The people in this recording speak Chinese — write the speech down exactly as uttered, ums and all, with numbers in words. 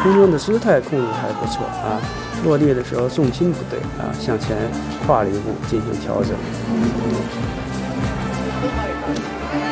空中的姿态控制还不错啊，落地的时候重心不对啊，向前跨了一步进行调整。